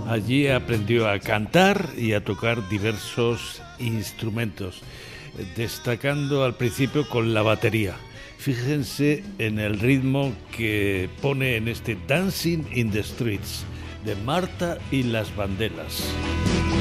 Allí aprendió a cantar y a tocar diversos instrumentos, destacando al principio con la batería. Fíjense en el ritmo que pone en este Dancing in the Streets de Marta y las Banderas.